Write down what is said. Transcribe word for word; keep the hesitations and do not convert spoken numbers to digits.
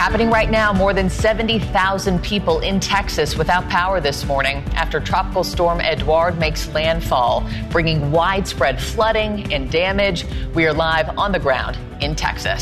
Happening right now, more than seventy thousand people in Texas without power this morning after Tropical Storm Edouard makes landfall, bringing widespread flooding and damage. We are live on the ground in Texas.